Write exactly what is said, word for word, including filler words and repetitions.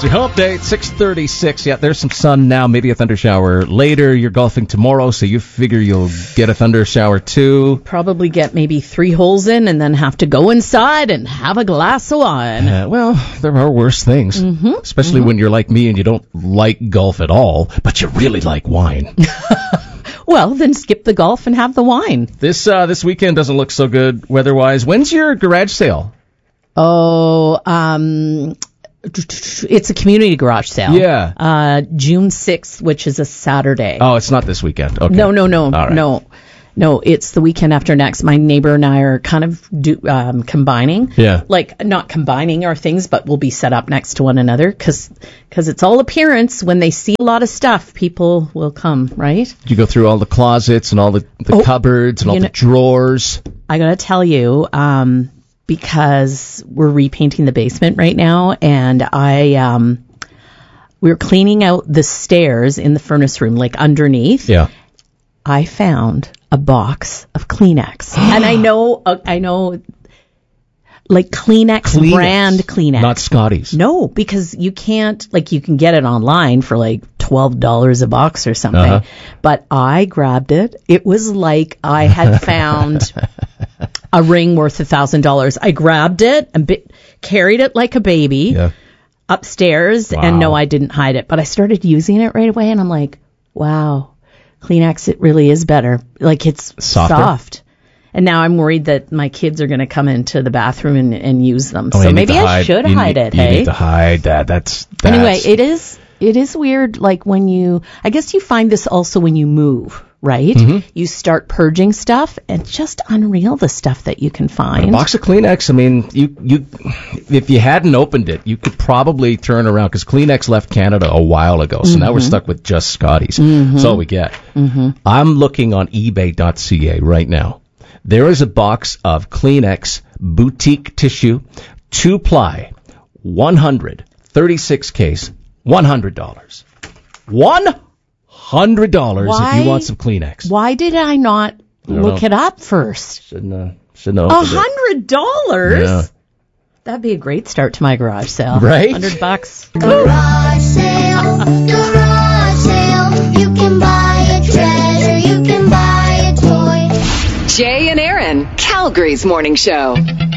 your hump date, six thirty-six. Yeah, there's some sun now, maybe a thunder shower later. You're golfing tomorrow, so you figure you'll get a thunder shower too. Probably get maybe three holes in and then have to go inside and have a glass of wine. Uh, well, there are worse things, mm-hmm. especially mm-hmm. when you're like me and you don't like golf at all, but you really like wine. Well, then skip the golf and have the wine. This uh, this weekend doesn't look so good weather-wise. When's your garage sale? Oh, um... it's a community garage sale. Yeah. Uh, June sixth, which is a Saturday. Oh, it's not this weekend. Okay. No, no, no, right. no. No, it's the weekend after next. My neighbor and I are kind of do, um, combining. Yeah. Like, not combining our things, but we'll be set up next to one another because it's all appearance. When they see a lot of stuff, people will come, right? Did you go through all the closets and all the, the oh, cupboards and all the know, drawers? I got to tell you, um, because we're repainting the basement right now, and I um, we're cleaning out the stairs in the furnace room, like underneath. Yeah. I found a box of Kleenex, and I know, uh, I know, like Kleenex, Kleenex brand Kleenex, not Scotties. No, because you can't, like, you can get it online for like twelve dollars a box or something. Uh-huh. But I grabbed it. It was like I had found a ring worth a thousand dollars. I grabbed it and bi- carried it like a baby yeah. upstairs, wow. and no, I didn't hide it. But I started using it right away, and I'm like, wow. Kleenex, it really is better. Like, it's Softer. soft. And now I'm worried that my kids are going to come into the bathroom and, and use them. Oh, so maybe I should you hide need, it, you hey? You need to hide that. That's, that's... Anyway, it is it is weird, like, when you... I guess you find this also when you move, right? Mm-hmm. You start purging stuff, and it's just unreal, the stuff that you can find. A box of Kleenex, I mean, you you if you hadn't opened it, you could probably turn around, because Kleenex left Canada a while ago, so mm-hmm. now we're stuck with just Scotties. Mm-hmm. That's all we get. Mm-hmm. I'm looking on eBay dot c a right now. There is a box of Kleenex boutique tissue, two-ply, one hundred, thirty-six case, one hundred dollars. one hundred dollars why, if you want some Kleenex. Why did I not I look know. it up first? Shouldn't have. Shouldn't have. A hundred dollars? Yeah. That'd be a great start to my garage sale. Right? Hundred bucks. Garage sale, garage sale. You can buy a treasure, you can buy a toy. Jay and Aaron, Calgary's morning show.